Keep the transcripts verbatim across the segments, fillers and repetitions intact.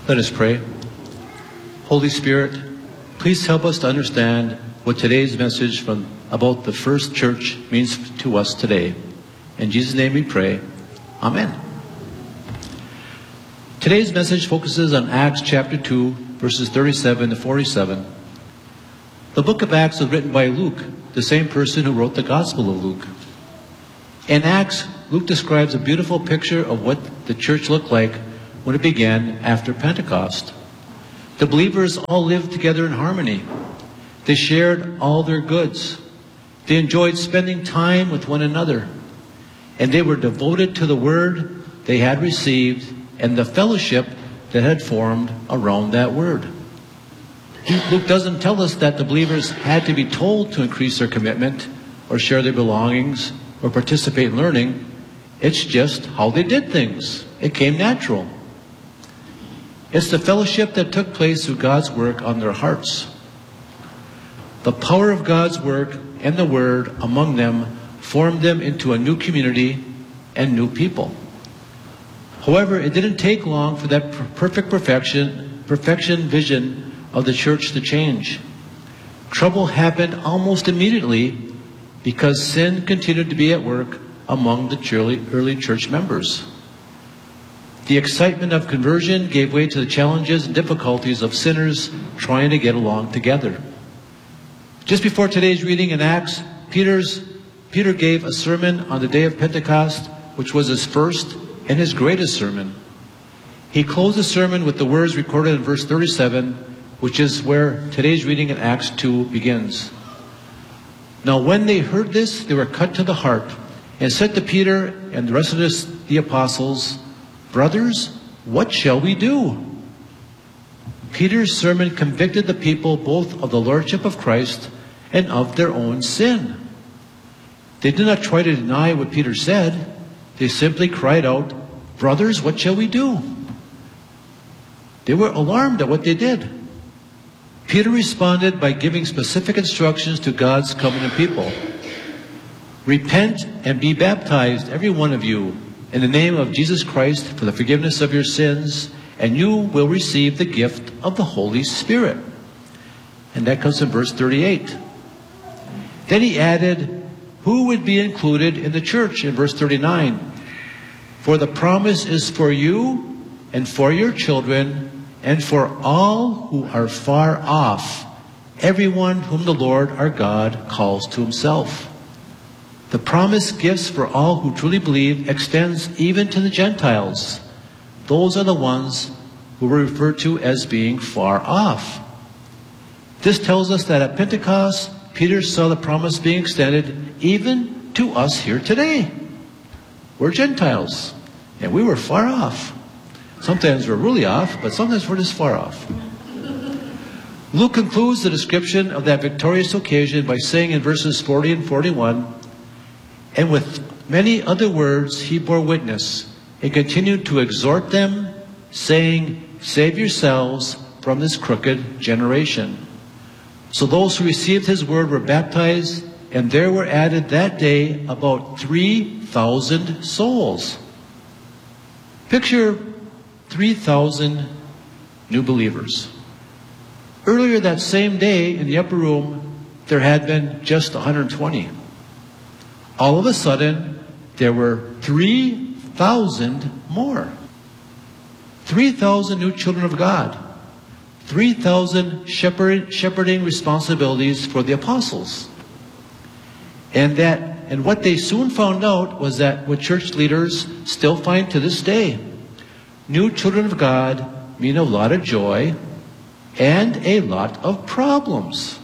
Let us pray. Holy Spirit, please help us to understand what today's message from about the first church means to us today. In Jesus' name we pray. Amen. Today's message focuses on Acts chapter two, verses thirty-seven to forty-seven. The book of Acts was written by Luke, the same person who wrote the Gospel of Luke. In Acts, Luke describes a beautiful picture of what the church looked like when it began after Pentecost. The believers all lived together in harmony. They shared all their goods. They enjoyed spending time with one another. And they were devoted to the word they had received and the fellowship that had formed around that word. Luke doesn't tell us that the believers had to be told to increase their commitment or share their belongings or participate in learning. It's just how they did things. It came natural. It's the fellowship that took place through God's work on their hearts. The power of God's work and the word among them formed them into a new community and new people. However, it didn't take long for that perfect perfection, perfection vision of the church to change. Trouble happened almost immediately because sin continued to be at work among the early, early church members. The excitement of conversion gave way to the challenges and difficulties of sinners trying to get along together. Just before today's reading in Acts, Peter's, Peter gave a sermon on the day of Pentecost, which was his first and his greatest sermon. He closed the sermon with the words recorded in verse thirty-seven, which is where today's reading in Acts two begins. Now when they heard this, they were cut to the heart and said to Peter and the rest of this, the apostles, "Brothers, what shall we do?" Peter's sermon convicted the people both of the lordship of Christ and of their own sin. They did not try to deny what Peter said. They simply cried out, "Brothers, what shall we do?" They were alarmed at what they did. Peter responded by giving specific instructions to God's covenant people. "Repent and be baptized, every one of you, in the name of Jesus Christ for the forgiveness of your sins, and you will receive the gift of the Holy Spirit." And that comes in verse thirty-eight. Then he added, who would be included in the church in verse thirty-nine? "For the promise is for you and for your children and for all who are far off, everyone whom the Lord our God calls to himself." The promise gives for all who truly believe extends even to the Gentiles. Those are the ones who were referred to as being far off. This tells us that at Pentecost, Peter saw the promise being extended even to us here today. We're Gentiles, and we were far off. Sometimes we're really off, but sometimes we're just far off. Luke concludes the description of that victorious occasion by saying in verses forty and forty-one, "And with many other words he bore witness, and continued to exhort them, saying, 'Save yourselves from this crooked generation.' So those who received his word were baptized, and there were added that day about three thousand souls." Picture three thousand new believers. Earlier that same day in the upper room, there had been just one hundred twenty. All of a sudden, there were three thousand more. three thousand new children of God. three thousand shepherd, shepherding responsibilities for the apostles. And that, and what they soon found out was that what church leaders still find to this day. New children of God mean a lot of joy and a lot of problems.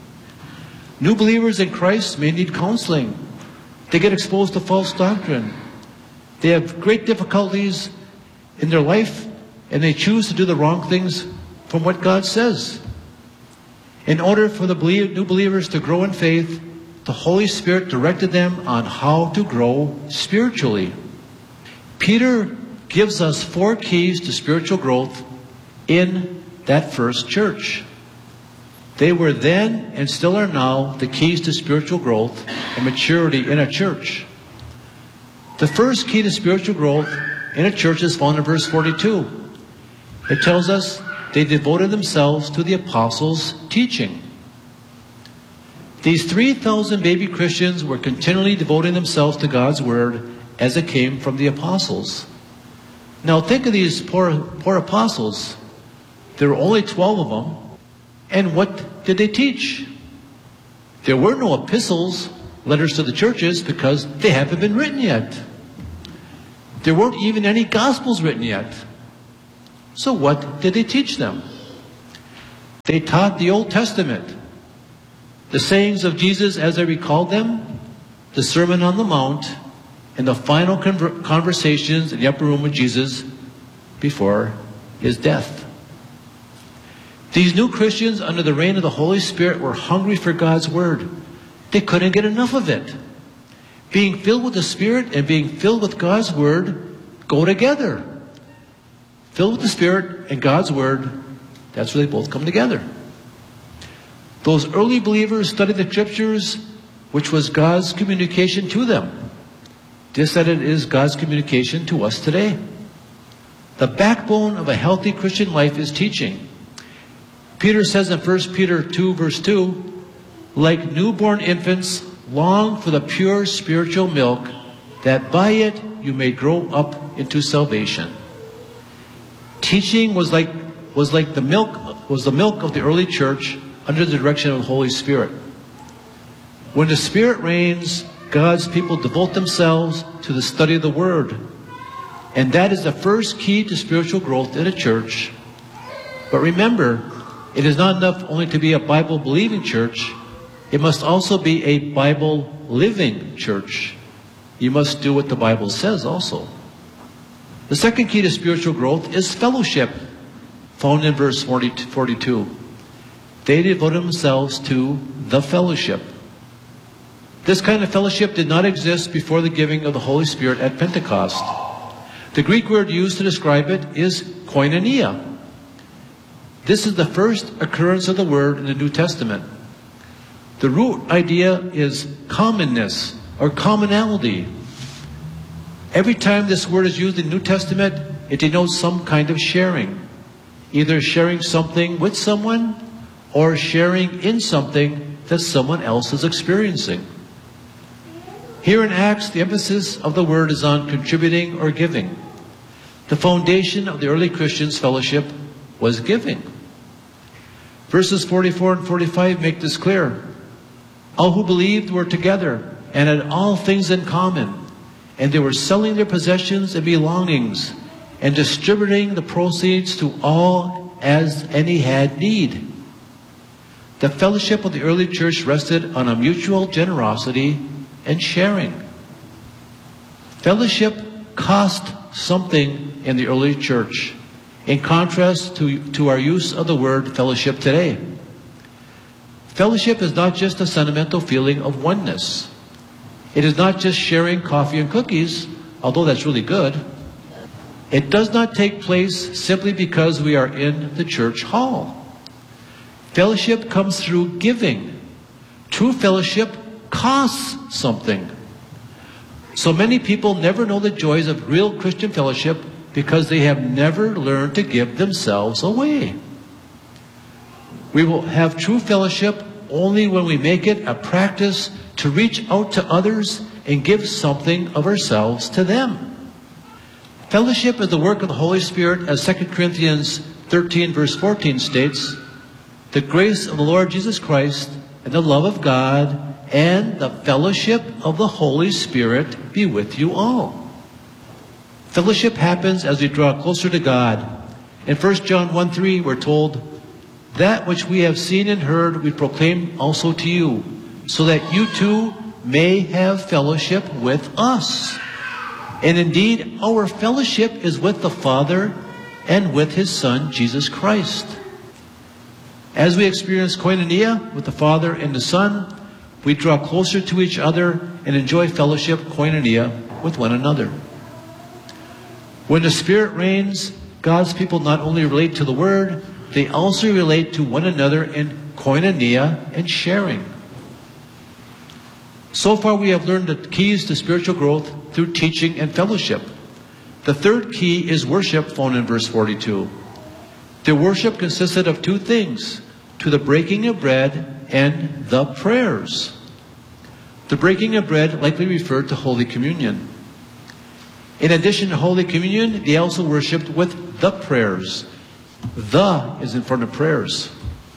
New believers in Christ may need counseling. They get exposed to false doctrine. They have great difficulties in their life, and they choose to do the wrong things from what God says. In order for the new believers to grow in faith, the Holy Spirit directed them on how to grow spiritually. Peter gives us four keys to spiritual growth in that first church. They were then and still are now the keys to spiritual growth and maturity in a church. The first key to spiritual growth in a church is found in verse forty-two. It tells us they devoted themselves to the apostles' teaching. These three thousand baby Christians were continually devoting themselves to God's Word as it came from the apostles. Now think of these poor, poor apostles. There were only twelve of them. And what did they teach? There were no epistles, letters to the churches, because they haven't been written yet. There weren't even any gospels written yet. So what did they teach them? They taught the Old Testament, the sayings of Jesus as they recalled them, the Sermon on the Mount, and the final conver conversations in the upper room with Jesus before his death. These new Christians under the reign of the Holy Spirit were hungry for God's Word. They couldn't get enough of it. Being filled with the Spirit and being filled with God's Word go together. Filled with the Spirit and God's Word, that's where they both come together. Those early believers studied the Scriptures, which was God's communication to them. Just that it is God's communication to us today. The backbone of a healthy Christian life is teaching. Peter says in First Peter two, verse two, like newborn infants, long for the pure spiritual milk, that by it you may grow up into salvation. Teaching was like was like the milk was the milk of the early church under the direction of the Holy Spirit. When the Spirit reigns, God's people devote themselves to the study of the Word. And that is the first key to spiritual growth in a church. But remember, it is not enough only to be a Bible-believing church. It must also be a Bible-living church. You must do what the Bible says also. The second key to spiritual growth is fellowship, found in verse forty-two. They devote themselves to the fellowship. This kind of fellowship did not exist before the giving of the Holy Spirit at Pentecost. The Greek word used to describe it is koinonia. This is the first occurrence of the word in the New Testament. The root idea is commonness or commonality. Every time this word is used in the New Testament, it denotes some kind of sharing. Either sharing something with someone or sharing in something that someone else is experiencing. Here in Acts, the emphasis of the word is on contributing or giving. The foundation of the early Christians' fellowship was giving. Verses forty-four and forty-five make this clear. All who believed were together and had all things in common, and they were selling their possessions and belongings and distributing the proceeds to all as any had need. The fellowship of the early church rested on a mutual generosity and sharing. Fellowship cost something in the early church, in contrast to, to our use of the word fellowship today. Fellowship is not just a sentimental feeling of oneness. It is not just sharing coffee and cookies, although that's really good. It does not take place simply because we are in the church hall. Fellowship comes through giving. True fellowship costs something. So many people never know the joys of real Christian fellowship because they have never learned to give themselves away. We will have true fellowship only when we make it a practice to reach out to others and give something of ourselves to them. Fellowship is the work of the Holy Spirit, as Second Corinthians thirteen verse fourteen states, the grace of the Lord Jesus Christ and the love of God and the fellowship of the Holy Spirit be with you all. Fellowship happens as we draw closer to God. In First John one three, we're told, that which we have seen and heard we proclaim also to you, so that you too may have fellowship with us. And indeed, our fellowship is with the Father and with His Son, Jesus Christ. As we experience koinonia with the Father and the Son, we draw closer to each other and enjoy fellowship, koinonia, with one another. When the Spirit reigns, God's people not only relate to the Word, they also relate to one another in koinonia and sharing. So far we have learned the keys to spiritual growth through teaching and fellowship. The third key is worship, found in verse forty-two. Their worship consisted of two things: to the breaking of bread and the prayers. The breaking of bread likely referred to Holy Communion. In addition to Holy Communion, they also worshipped with the prayers. The is in front of prayers.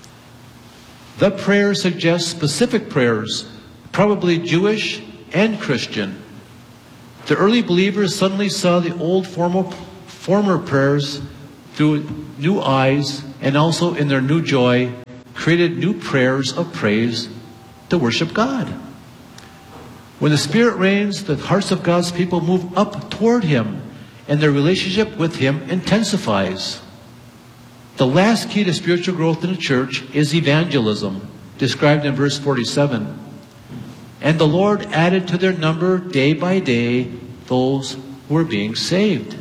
The prayers suggest specific prayers, probably Jewish and Christian. The early believers suddenly saw the old formal, former prayers through new eyes, and also in their new joy, created new prayers of praise to worship God. When the Spirit reigns, the hearts of God's people move up toward Him, and their relationship with Him intensifies. The last key to spiritual growth in the church is evangelism, described in verse forty-seven. And the Lord added to their number day by day those who were being saved.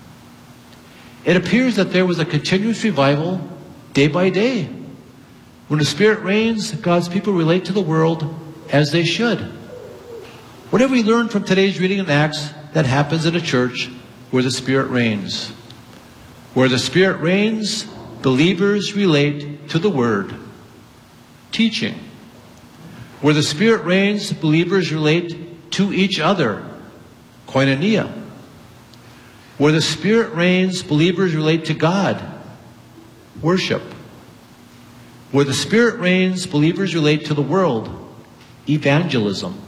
It appears that there was a continuous revival day by day. When the Spirit reigns, God's people relate to the world as they should. What have we learned from today's reading in Acts that happens in a church where the Spirit reigns? Where the Spirit reigns, believers relate to the Word. Teaching. Where the Spirit reigns, believers relate to each other. Koinonia. Where the Spirit reigns, believers relate to God. Worship. Where the Spirit reigns, believers relate to the world. Evangelism.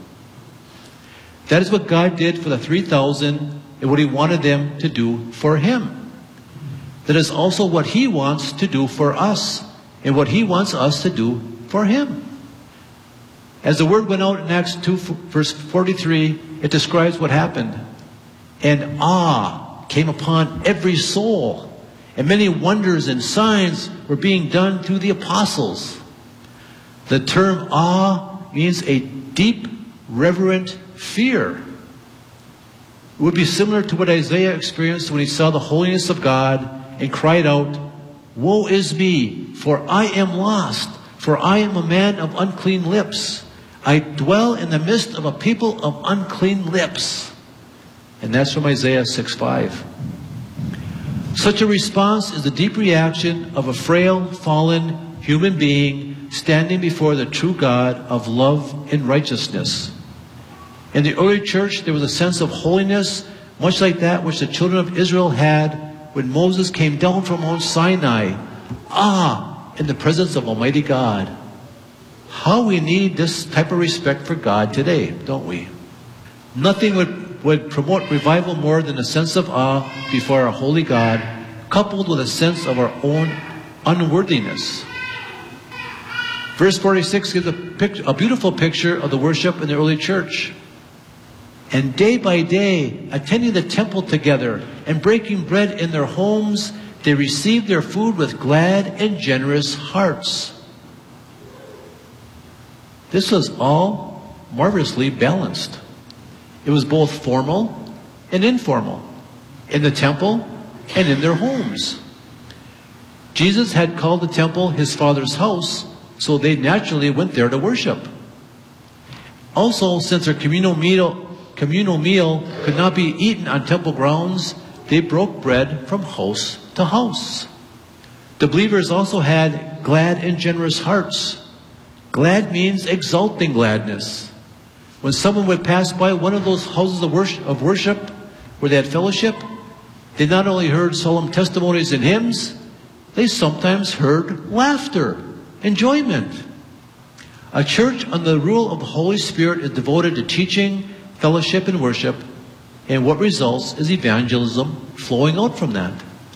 That is what God did for the three thousand and what He wanted them to do for Him. That is also what He wants to do for us and what He wants us to do for Him. As the word went out in Acts two, verse forty-three, it describes what happened. And awe came upon every soul, and many wonders and signs were being done through the apostles. The term awe means a deep, reverent fear. It would be similar to what Isaiah experienced when he saw the holiness of God and cried out, "Woe is me, for I am lost, for I am a man of unclean lips. I dwell in the midst of a people of unclean lips." And that's from Isaiah six five. Such a response is the deep reaction of a frail, fallen human being standing before the true God of love and righteousness. In the early church, there was a sense of holiness, much like that which the children of Israel had when Moses came down from Mount Sinai. Ah, in the presence of Almighty God. How we need this type of respect for God today, don't we? Nothing would, would promote revival more than a sense of awe before our holy God, coupled with a sense of our own unworthiness. Verse forty-six gives a, pic, a beautiful picture of the worship in the early church. And day by day, attending the temple together and breaking bread in their homes, they received their food with glad and generous hearts. This was all marvelously balanced. It was both formal and informal, in the temple and in their homes. Jesus had called the temple His Father's house, so they naturally went there to worship. Also, since their communal meal, communal meal could not be eaten on temple grounds, they broke bread from house to house. The believers also had glad and generous hearts. Glad means exulting gladness. When someone would pass by one of those houses of worship, of worship where they had fellowship, they not only heard solemn testimonies and hymns, they sometimes heard laughter, enjoyment. A church under the rule of the Holy Spirit is devoted to teaching, fellowship, and worship, and what results is evangelism flowing out from that.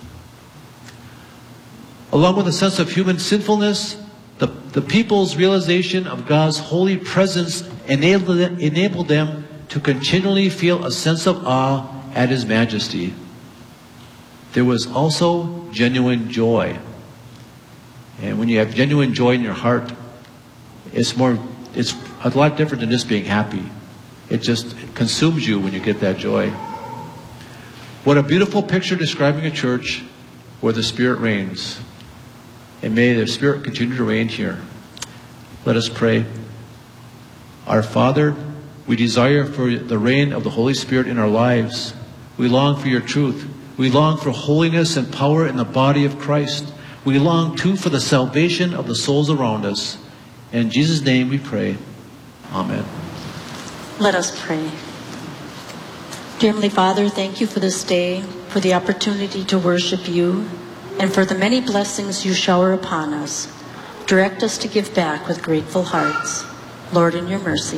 Along with a sense of human sinfulness, the, the people's realization of God's holy presence enabled, enabled them to continually feel a sense of awe at His majesty. There was also genuine joy. And when you have genuine joy in your heart, it's more, it's a lot different than just being happy. It just consumes you when you get that joy. What a beautiful picture describing a church where the Spirit reigns. And may the Spirit continue to reign here. Let us pray. Our Father, we desire for the reign of the Holy Spirit in our lives. We long for your truth. We long for holiness and power in the body of Christ. We long too for the salvation of the souls around us. In Jesus' name we pray. Amen. Let us pray. Dear Heavenly Father, thank you for this day, for the opportunity to worship you, and for the many blessings you shower upon us. Direct us to give back with grateful hearts. Lord, in your mercy.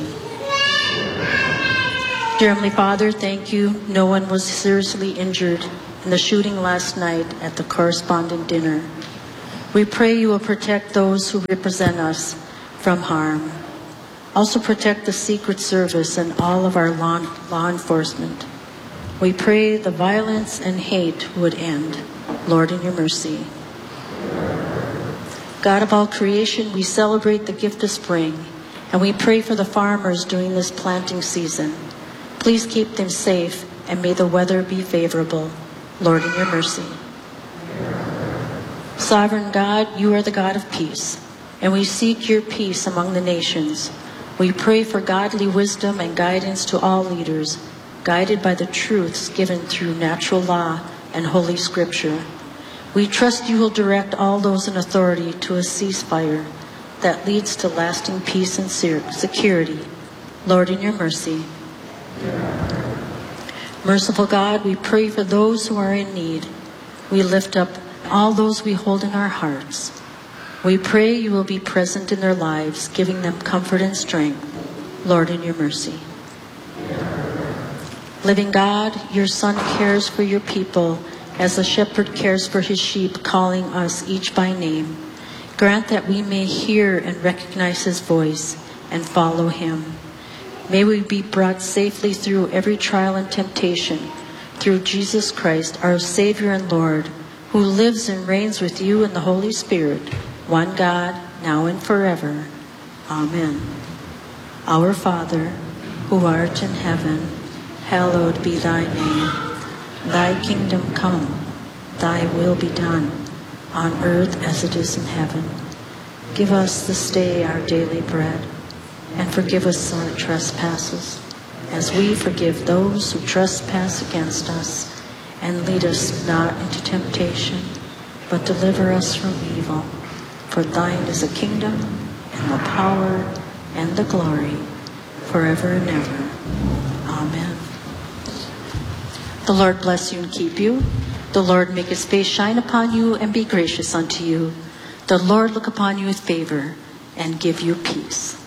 Dear Heavenly Father, thank you. No one was seriously injured in the shooting last night at the correspondent dinner. We pray you will protect those who represent us from harm. Also protect the Secret Service and all of our law, law enforcement. We pray the violence and hate would end. Lord, in your mercy. God of all creation, we celebrate the gift of spring, and we pray for the farmers during this planting season. Please keep them safe, and may the weather be favorable. Lord, in your mercy. Sovereign God, you are the God of peace, and we seek your peace among the nations. We pray for godly wisdom and guidance to all leaders, guided by the truths given through natural law and Holy Scripture. We trust you will direct all those in authority to a ceasefire that leads to lasting peace and security. Lord, in your mercy. Merciful God, we pray for those who are in need. We lift up all those we hold in our hearts. We pray you will be present in their lives, giving them comfort and strength. Lord, in your mercy. Living God, your Son cares for your people as a shepherd cares for his sheep, calling us each by name. Grant that we may hear and recognize his voice and follow him. May we be brought safely through every trial and temptation through Jesus Christ, our Savior and Lord, who lives and reigns with you in the Holy Spirit, one God, now and forever. Amen. Our Father, who art in heaven, hallowed be thy name. Thy kingdom come, thy will be done, on earth as it is in heaven. Give us this day our daily bread, and forgive us our trespasses, as we forgive those who trespass against us. And lead us not into temptation, but deliver us from evil. For thine is the kingdom, and the power, and the glory, forever and ever. Amen. The Lord bless you and keep you. The Lord make his face shine upon you and be gracious unto you. The Lord look upon you with favor and give you peace.